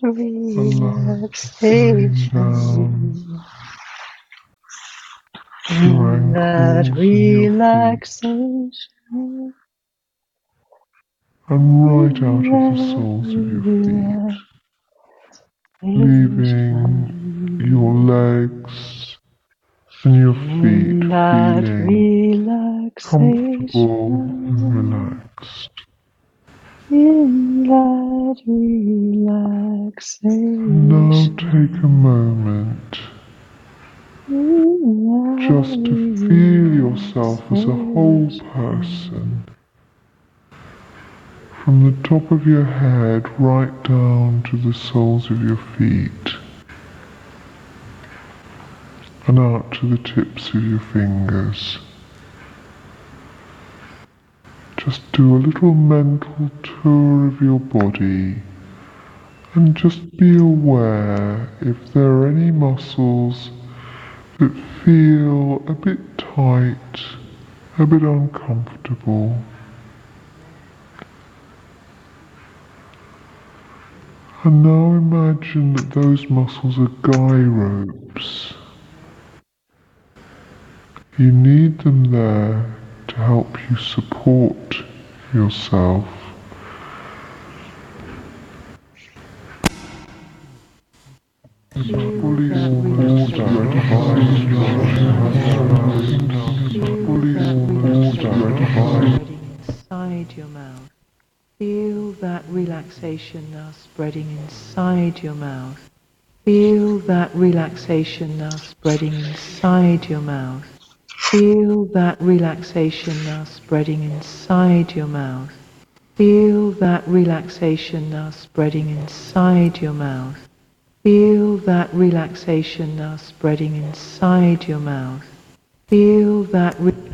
relaxation. In that relaxation. And right out of the soles of your feet, leaving your legs and your feet feeling comfortable and relaxed. In that relaxation. Now take a moment just to feel yourself as a whole person, from the top of your head right down to the soles of your feet, and out to the tips of your fingers. Just do a little mental tour of your body and just be aware if there are any muscles that feel a bit tight, a bit uncomfortable. And now imagine that those muscles are guy ropes. You need them there to help you support yourself. Fully almost inside your mouth. Feel that relaxation now spreading inside your mouth. Feel that relaxation now spreading inside your mouth. Feel that relaxation now spreading inside your mouth. Feel that relaxation now spreading inside your mouth. Feel that relaxation now spreading inside your mouth. Feel that